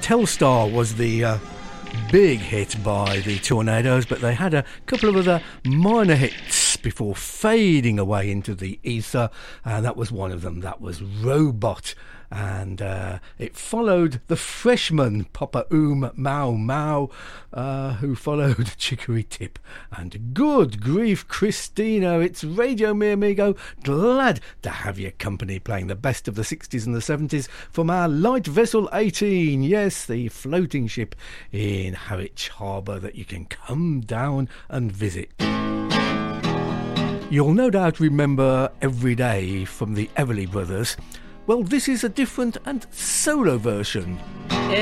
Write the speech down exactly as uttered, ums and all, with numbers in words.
Telstar was the uh, big hit by the Tornadoes, but they had a couple of other minor hits before fading away into the ether, and that was one of them. That was Robot, and uh, it followed the Freshman, Papa Oom Mau Mau, uh, who followed Chicory Tip, and good grief Christina, it's Radio Mi Amigo, glad to have your company playing the best of the sixties and the seventies from our Light Vessel eighteen, yes, the floating ship in Harwich Harbour that you can come down and visit. You'll no doubt remember Every Day from the Everly Brothers. Well, this is a different and solo version.